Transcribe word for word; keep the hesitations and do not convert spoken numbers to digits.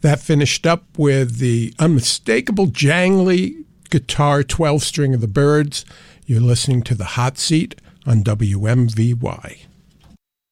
That finished up with the unmistakable jangly guitar twelve-string of the Byrds. You're listening to The Hot Seat on W M V Y.